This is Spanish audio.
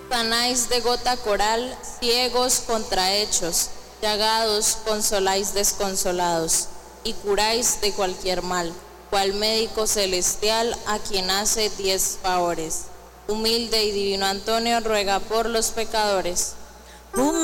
Sanáis de gota coral, ciegos contrahechos, llagados consoláis desconsolados, y curáis de cualquier mal, cual médico celestial a quien hace 10 favores. Humilde y divino Antonio ruega por los pecadores.